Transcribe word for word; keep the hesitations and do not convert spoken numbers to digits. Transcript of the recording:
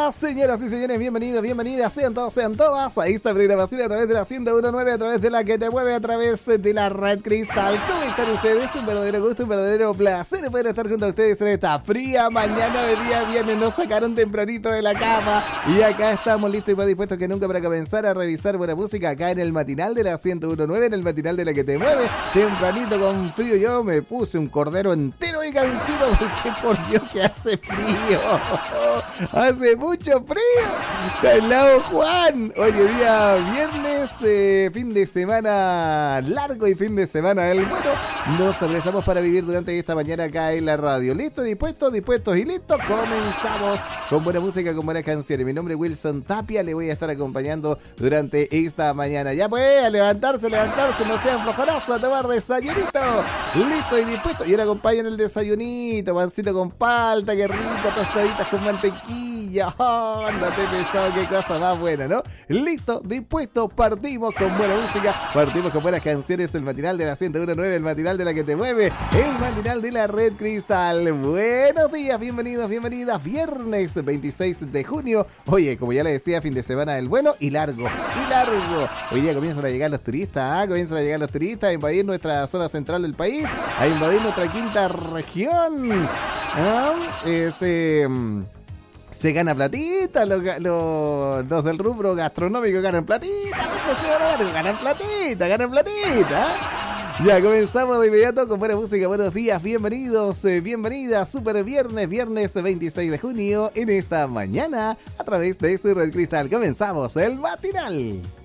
días, señoras y señores, bienvenidos, bienvenidas, sean todos, sean todas a esta programación a través de la ciento uno punto nueve, a través de la que te mueve, a través de la Red Cristal. ¿Cómo están ustedes? Un verdadero gusto, un verdadero placer poder estar junto a ustedes en esta fría mañana de día viernes. Nos sacaron tempranito de la cama y acá estamos listos y más dispuestos que nunca para comenzar a revisar buena música acá en el matinal de la ciento uno punto nueve, en el matinal de la que te mueve. Tempranito con frío, yo me puse un cordero entero y encima porque por Dios que hace frío. Hace mucho frío. Está al lado Juan. Hoy día viernes, eh, fin de semana largo y fin de semana del bueno. Nos prestamos para vivir durante esta mañana acá en la radio. ¿Listos, dispuestos, dispuestos y listos? Comenzamos con buena música, con buenas canciones. Mi nombre es Wilson Tapia, le voy a estar acompañando durante esta mañana. Ya pues, a levantarse, levantarse, no sean flojonazos, a tomar desayunito. Listo y dispuesto. Y ahora acompañan el desayunito, pancito con palta, qué rico, tostaditas con mantequilla. Oh, ándate pesado, qué cosa más buena, ¿no? Listo, dispuesto, partimos con buena música, partimos con buenas canciones. El matinal de la ciento uno punto nueve, el matinal de la que te mueve, el matinal de la Red Cristal. Buenos días, bienvenidos, bienvenidas. Viernes veintiséis de junio. Oye, como ya le decía, fin de semana del bueno y largo, y largo. Hoy día comienzan a llegar los turistas, ¿eh? comienzan a llegar los turistas a invadir nuestra zona central del país, a invadir nuestra quinta región. ¿Ah? Ese... Se gana platita, los, los, los del rubro gastronómico ganan platita, pues, ganan platita, ganan platita. Ya comenzamos de inmediato con buena música. Buenos días, bienvenidos, eh, bienvenidas, super viernes, viernes veintiséis de junio, en esta mañana, a través de este Red Cristal. Comenzamos el matinal.